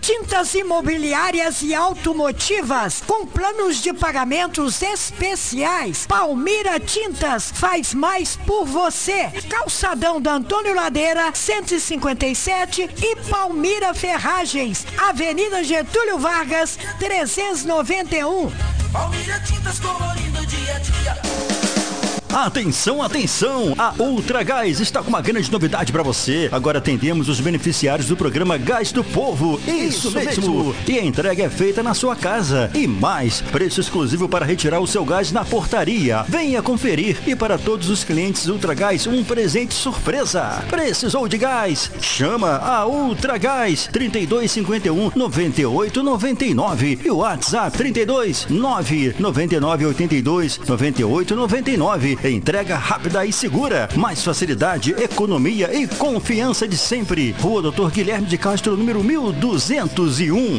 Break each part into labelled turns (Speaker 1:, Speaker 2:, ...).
Speaker 1: Tintas imobiliárias e automotivas com planos de pagamentos especiais. Palmira Tintas faz mais por você. Calçadão da Antônio Ladeira, 157 e Palmira Ferragens, Avenida Getúlio Vargas, 391.
Speaker 2: Palmira Tintas colorindo dia a dia.
Speaker 3: Atenção, atenção! A Ultragás está com uma grande novidade para você. Agora atendemos os beneficiários do programa Gás do Povo. Isso mesmo! E a entrega é feita na sua casa. E mais, preço exclusivo para retirar o seu gás na portaria. Venha conferir. E para todos os clientes Ultragás, um presente surpresa. Precisou de gás? Chama a Ultragás 3251 9899 e o WhatsApp 32 999 82 98 99. Entrega rápida e segura. Mais facilidade, economia e confiança de sempre. Rua Dr. Guilherme de Castro, número 1201.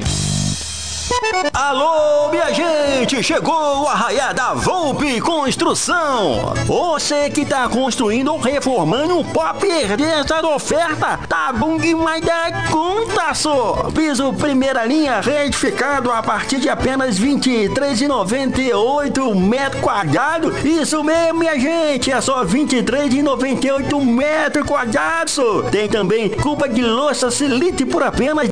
Speaker 3: Alô, minha gente! Chegou o Arraiá da Volpe Construção! Você que tá construindo ou reformando, não pode perder essa oferta! Tá bom demais da conta, só! Piso primeira linha retificado a partir de apenas R$ 23,98 metro quadrado. Isso mesmo, minha gente! É só R$ 23,98 metro quadrado, só! Tem também culpa de louça Silite por apenas R$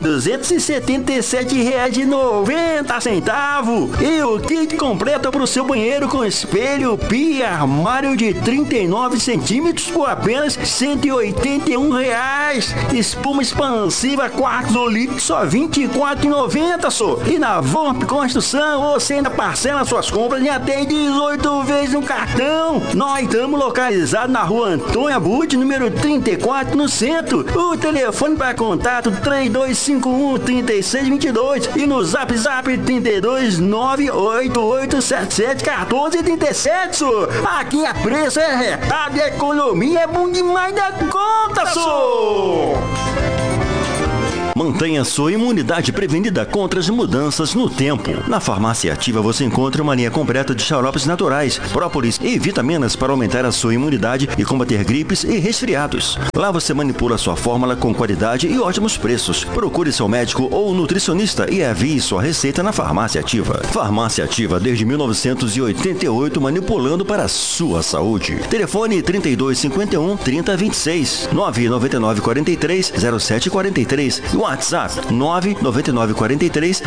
Speaker 3: 277,90. E o kit completo para o seu banheiro com espelho, pia, armário de 39 centímetros por apenas R$ 181. Espuma expansiva quartzo líquido só R$ 24,90 só. E na Volpe Construção você ainda parcela suas compras em até 18 vezes no cartão. Nós estamos localizados na rua Antônio Abud, número 34, no centro. O telefone para contato 3251-3622 e no Zap 32 98877 1437, só. Aqui é preço, é retado, é economia, é bom demais da conta, só. Mantenha sua imunidade prevenida contra as mudanças no tempo. Na Farmácia Ativa você encontra uma linha completa de xaropes naturais, própolis e vitaminas para aumentar a sua imunidade e combater gripes e resfriados. Lá você manipula sua fórmula com qualidade e ótimos preços. Procure seu médico ou nutricionista e envie sua receita na Farmácia Ativa. Farmácia Ativa desde 1988, manipulando para a sua saúde. Telefone 3251 3026 999 43 0743 e WhatsApp 99943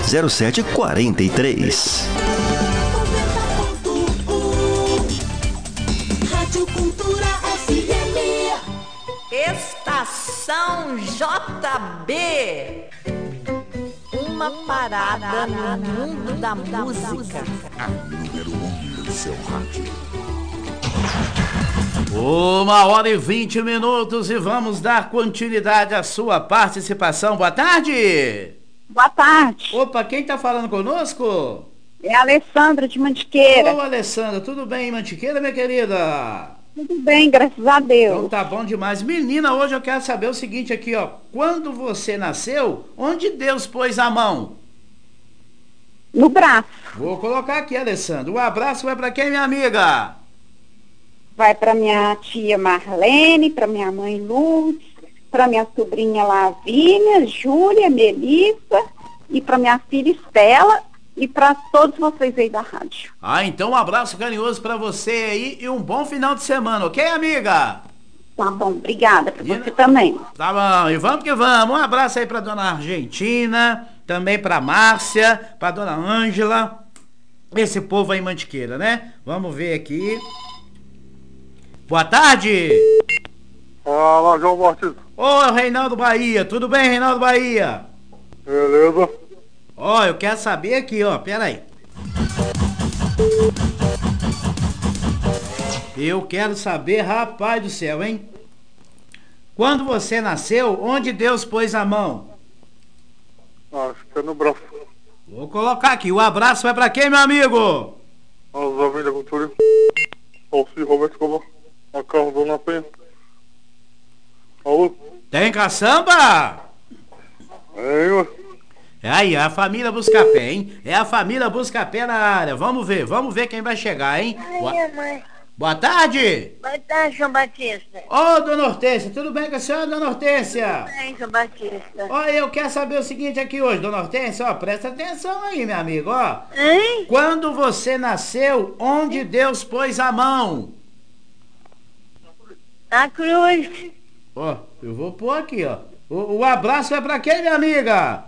Speaker 3: 0743.
Speaker 2: Rádio Cultura FM.
Speaker 4: Estação JB. Uma parada no mundo da música.
Speaker 5: A número 1 do seu rádio.
Speaker 6: 1h20 e vamos dar continuidade à sua participação. Boa tarde!
Speaker 7: Boa tarde.
Speaker 6: Opa, quem tá falando conosco?
Speaker 7: É a Alessandra de Mantiqueira.
Speaker 6: Ô, Alessandra, tudo bem em Mantiqueira, minha querida?
Speaker 7: Tudo bem, graças a Deus.
Speaker 6: Então tá bom demais. Menina, hoje eu quero saber o seguinte aqui, ó. Quando você nasceu, onde Deus pôs a mão?
Speaker 7: No braço.
Speaker 6: Vou colocar aqui, Alessandra. O abraço vai pra quem, minha amiga?
Speaker 7: Vai para minha tia Marlene, para minha mãe Luz, para minha sobrinha Lavínia, Júlia, Melissa e para minha filha Estela e para todos vocês aí da rádio.
Speaker 6: Ah, então um abraço carinhoso para você aí e um bom final de semana, ok, amiga?
Speaker 7: Tá bom, obrigada para você também.
Speaker 6: Tá bom, e vamos que vamos. Um abraço aí para dona Argentina, também para Márcia, para dona Ângela, esse povo aí em Mantiqueira, né? Vamos ver aqui. Boa tarde!
Speaker 8: Fala, João Batista.
Speaker 6: Ô, Reinaldo Bahia, tudo bem, Reinaldo Bahia?
Speaker 8: Beleza.
Speaker 6: Ó, eu quero saber aqui, ó, pera aí. Eu quero saber, rapaz do céu, hein? Quando você nasceu, onde Deus pôs a mão?
Speaker 8: Acho que é no braço.
Speaker 6: Vou colocar aqui, o abraço vai pra quem, meu amigo?
Speaker 8: Os amigos da cultura. Alci, Roberto Escobar. A carro Dona Penha. Alô?
Speaker 6: Tem caçamba?
Speaker 8: É, ué.
Speaker 6: É aí, a família Buscapé, hein? É a família Buscapé na área. Vamos ver quem vai chegar, hein?
Speaker 9: Ai, mãe.
Speaker 6: Boa tarde.
Speaker 9: Boa tarde, João Batista.
Speaker 6: Ô, dona Hortência, tudo bem com a senhora, dona Hortência?
Speaker 9: Tudo bem, João Batista.
Speaker 6: Olha, eu quero saber o seguinte aqui hoje, dona Hortência, ó, presta atenção aí, minha amiga, ó.
Speaker 9: Hein?
Speaker 6: Quando você nasceu, onde Deus pôs a mão?
Speaker 9: Na cruz.
Speaker 6: Ó, eu vou pôr aqui, ó. O abraço é pra quem, minha amiga?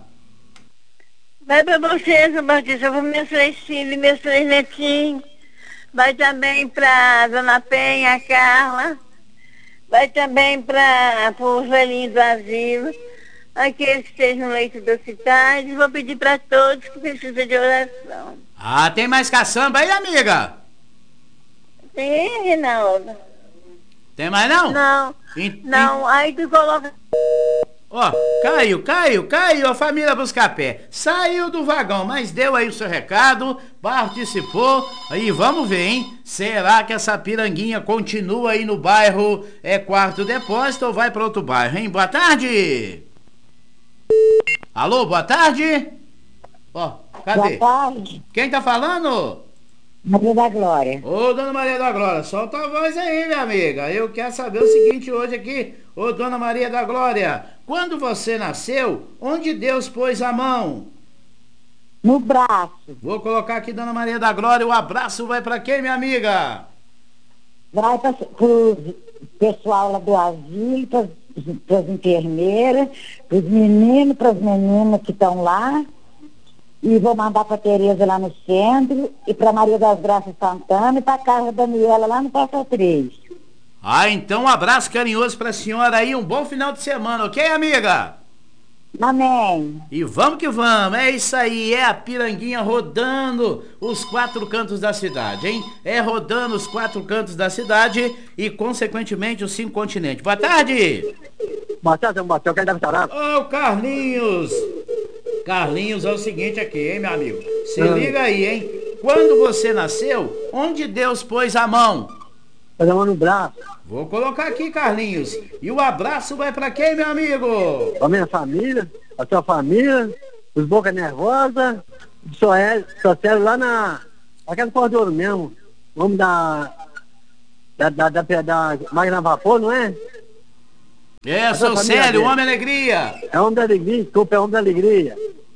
Speaker 9: Vai pra você, João Batista. Eu vou meus 3 filhos, meus 3 netinhos. Vai também pra Dona Penha, a Carla. Vai também para os velhinhos do asilo. Aqueles que estejam no leito da cidade. Vou pedir para todos que precisam de oração.
Speaker 6: Ah, tem mais caçamba aí, amiga?
Speaker 9: Tem, Reinaldo?
Speaker 6: Tem mais não?
Speaker 9: Não. Não, aí tu coloca...
Speaker 6: Ó, caiu a família Buscapé. Saiu do vagão, mas deu aí o seu recado, participou. Aí vamos ver, hein? Será que essa piranguinha continua aí no bairro Quarto Depósito ou vai para outro bairro, hein? Boa tarde! Alô, boa tarde? Ó, cadê?
Speaker 10: Boa tarde.
Speaker 6: Quem tá falando?
Speaker 10: Maria da Glória.
Speaker 6: Ô, dona Maria da Glória, solta a voz aí, minha amiga. Eu quero saber o seguinte hoje aqui. Ô, dona Maria da Glória, quando você nasceu, onde Deus pôs a mão?
Speaker 10: No braço.
Speaker 6: Vou colocar aqui, dona Maria da Glória, o abraço vai pra quem, minha amiga?
Speaker 10: Vai para o pessoal lá do asilo, para as enfermeiras, para os meninos, para as meninas que estão lá. E vou mandar para Tereza lá no centro, e para Maria das Graças Santana, e para Carla Daniela lá no Porta 3.
Speaker 6: Ah, então um abraço carinhoso pra senhora aí, um bom final de semana, ok, amiga?
Speaker 10: Amém.
Speaker 6: E vamos que vamos, é isso aí, é a piranguinha rodando os 4 cantos da cidade, hein? É rodando os 4 cantos da cidade e, consequentemente, os 5 continentes. Boa tarde!
Speaker 11: Boa tarde, eu quero dar um
Speaker 6: Ô, Carlinhos! Carlinhos, é o seguinte aqui, hein, meu amigo? Se liga aí, hein? Quando você nasceu, onde Deus pôs a mão?
Speaker 11: Pôs a mão no braço.
Speaker 6: Vou colocar aqui, Carlinhos. E o abraço vai pra quem, meu amigo?
Speaker 11: A minha família, a sua família, os Boca Nervosa, o Socélio lá aquela porra de ouro mesmo. Vamos da Máquina Vapor, não é?
Speaker 6: É, Socélio, Homem Alegria.
Speaker 11: É Homem da Alegria, desculpa, é Homem da Alegria.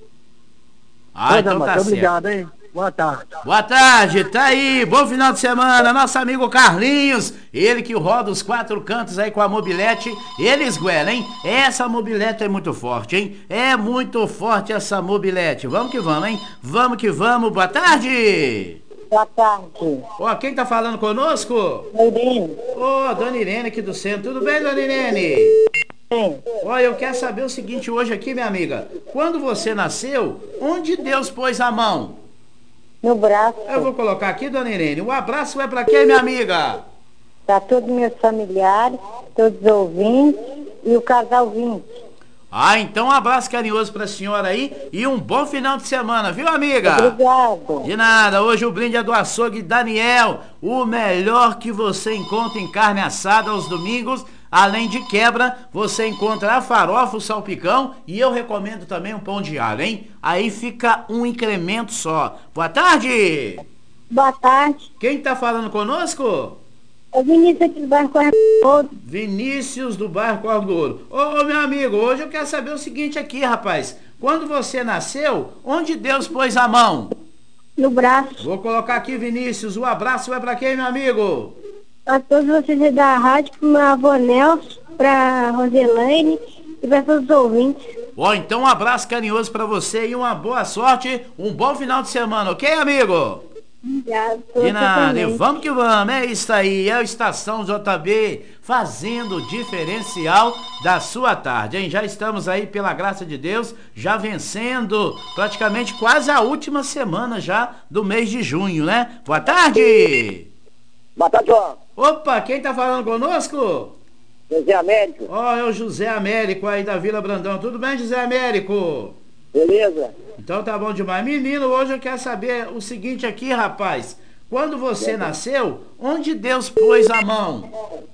Speaker 6: Ah, então tá certo.
Speaker 11: Obrigado, hein? Boa tarde.
Speaker 6: Boa tarde, tá aí, bom final de semana, nosso amigo Carlinhos, ele que roda os 4 cantos aí com a mobilete, ele esguela, hein? Essa mobilete é muito forte, hein? É muito forte essa mobilete, vamos que vamos, hein? Vamos que vamos, boa tarde!
Speaker 10: Boa tarde.
Speaker 6: Ó, quem tá falando conosco?
Speaker 10: Irene.
Speaker 6: Ô, dona Irene aqui do centro, tudo bem, dona Irene?
Speaker 10: Sim.
Speaker 6: Ó, eu quero saber o seguinte hoje aqui, minha amiga, quando você nasceu, onde Deus pôs a mão?
Speaker 10: No braço.
Speaker 6: Eu vou colocar aqui, dona Irene. O abraço é pra quem, minha amiga?
Speaker 10: Para todos meus familiares, todos os ouvintes e o casal 20.
Speaker 6: Ah, então um abraço carinhoso pra senhora aí e um bom final de semana, viu, amiga?
Speaker 10: Obrigado.
Speaker 6: De nada, hoje o brinde é do açougue Daniel, o melhor que você encontra em carne assada aos domingos. Além de quebra, você encontra a farofa, o salpicão e eu recomendo também um pão de alho, hein? Aí fica um incremento só. Boa tarde!
Speaker 10: Boa tarde.
Speaker 6: Quem tá falando conosco?
Speaker 10: É Vinícius aqui do bairro Corvo do Ouro.
Speaker 6: Vinícius do bairro Corvo do Ouro. Ô, meu amigo, hoje eu quero saber o seguinte aqui, rapaz. Quando você nasceu, onde Deus pôs a mão?
Speaker 10: No braço.
Speaker 6: Vou colocar aqui, Vinícius. O abraço vai pra quem, meu amigo?
Speaker 10: A todos vocês da rádio, pro meu avô Nelson, pra Roselaine e pra todos os ouvintes.
Speaker 6: Bom, então um abraço carinhoso pra você e uma boa sorte, um bom final de semana, ok, amigo?
Speaker 10: Obrigado.
Speaker 6: De nada, e vamos que vamos, é isso aí, é o Estação JB fazendo o diferencial da sua tarde, hein? Já estamos aí, pela graça de Deus, já vencendo praticamente quase a última semana já do mês de junho, né? Boa tarde!
Speaker 11: Boa tarde, João.
Speaker 6: Opa, quem tá falando conosco?
Speaker 11: José Américo.
Speaker 6: Ó, é o José Américo aí da Vila Brandão. Tudo bem, José Américo?
Speaker 11: Beleza.
Speaker 6: Então tá bom demais. Menino, hoje eu quero saber o seguinte aqui, rapaz. Quando você nasceu, onde Deus pôs a mão?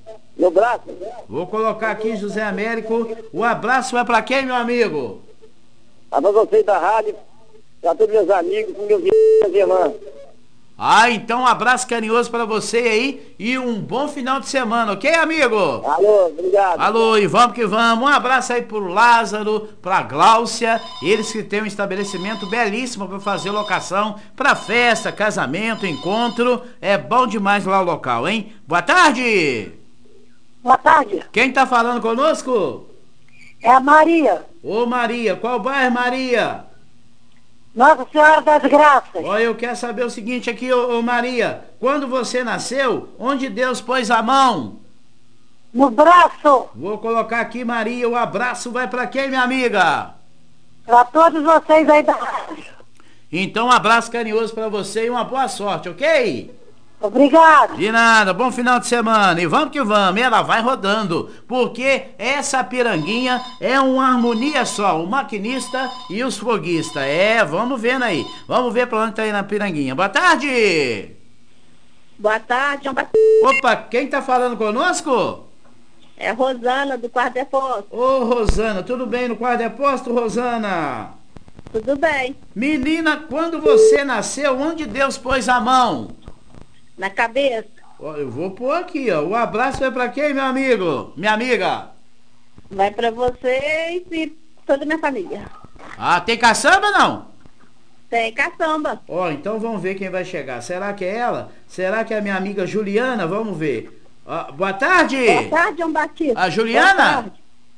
Speaker 11: No braço.
Speaker 6: Vou colocar aqui, José Américo. O abraço é pra quem, meu amigo?
Speaker 11: Pra vocês da rádio, pra todos meus amigos, meus irmãos.
Speaker 6: Ah, então um abraço carinhoso para você aí e um bom final de semana, ok, amigo?
Speaker 11: Alô, obrigado.
Speaker 6: Alô, e vamos que vamos. Um abraço aí pro Lázaro, pra Gláucia, eles que têm um estabelecimento belíssimo para fazer locação para festa, casamento, encontro. É bom demais lá o local, hein? Boa tarde!
Speaker 10: Boa tarde.
Speaker 6: Quem tá falando conosco?
Speaker 10: É a Maria.
Speaker 6: Ô Maria, qual bairro, Maria?
Speaker 10: Nossa Senhora das Graças.
Speaker 6: Olha, eu quero saber o seguinte aqui, ô Maria. Quando você nasceu, onde Deus pôs a mão?
Speaker 10: No braço.
Speaker 6: Vou colocar aqui, Maria, o abraço vai pra quem, minha amiga?
Speaker 10: Pra todos vocês aí da rádio.
Speaker 6: Então, um abraço carinhoso pra você e uma boa sorte, ok?
Speaker 10: Obrigado.
Speaker 6: De nada, bom final de semana. E vamos que vamos, ela vai rodando. Porque essa piranguinha é uma harmonia só, o maquinista e os foguistas. É, vamos vendo aí. Vamos ver pra onde tá aí na piranguinha. Boa tarde!
Speaker 9: Boa tarde,
Speaker 6: Opa, quem tá falando conosco?
Speaker 9: é Rosana do Quarto Depósito.
Speaker 6: Ô, Rosana, tudo bem no Quarto Depósito, Rosana?
Speaker 9: Tudo bem?
Speaker 6: Menina, quando você nasceu, onde Deus pôs a mão?
Speaker 9: Na cabeça?
Speaker 6: Ó, eu vou pôr aqui, ó. O abraço vai pra quem, meu amigo? Minha amiga?
Speaker 9: Vai pra vocês e toda a minha família.
Speaker 6: Ah, tem caçamba não?
Speaker 9: Tem caçamba.
Speaker 6: Ó, então vamos ver quem vai chegar. Será que é ela? Será que é a minha amiga Juliana? Vamos ver. Ó, boa tarde!
Speaker 9: Boa tarde, João Batista.
Speaker 6: A Juliana?
Speaker 9: Boa tarde.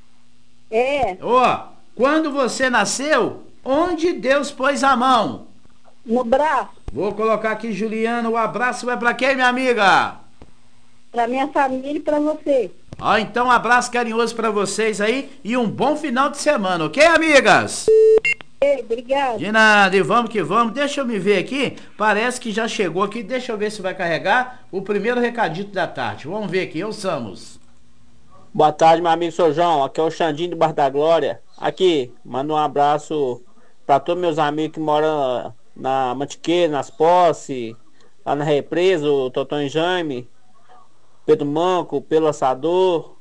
Speaker 9: É.
Speaker 6: Ó, quando você nasceu, onde Deus pôs a mão?
Speaker 9: No braço.
Speaker 6: Vou colocar aqui, Juliana, o abraço vai pra quem, minha amiga?
Speaker 9: Pra minha família e pra você.
Speaker 6: Ó, então um abraço carinhoso pra vocês aí e um bom final de semana, ok, amigas?
Speaker 9: Ei, obrigado.
Speaker 6: De nada, e vamos que vamos. Deixa eu me ver aqui, parece que já chegou aqui, deixa eu ver se vai carregar o primeiro recadito da tarde. Vamos ver aqui, ouçamos.
Speaker 12: Boa tarde, meu amigo Sr. João, aqui é o Xandinho do Bar da Glória. Aqui, manda um abraço pra todos meus amigos que moram na Mantiqueira, nas Posses, lá na Represa, o Totão e Jaime, Pedro Manco, Pelo Assador,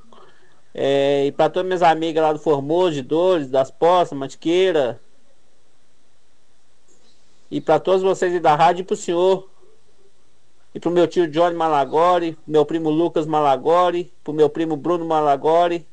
Speaker 12: e para todas minhas amigas lá do Formoso, de Dores, das Posses, Mantiqueira, e para todos vocês aí da rádio e pro senhor, e pro meu tio Johnny Malagori, meu primo Lucas Malagori, pro meu primo Bruno Malagori,